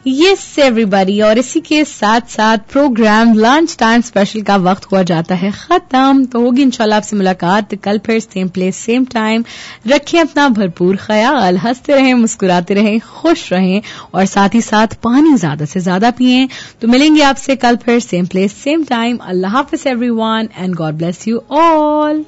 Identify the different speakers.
Speaker 1: Yes everybody, और इसी के साथ साथ प्रोग्राम लंच टाइम स्पेशल का वक्त हुआ जाता है खत्म। तो होगी इंशाल्लाह आपसे मुलाकात कल फिर सेम प्लेस सेम टाइम। रखें अपना भरपूर ख्याल, हंसते रहें, मुस्कुराते रहें, खुश रहें और साथ ही साथ पानी ज्यादा से ज्यादा पिएं। तो मिलेंगे आपसे कल फिर same place same time. Allah Hafiz everyone and God bless you all.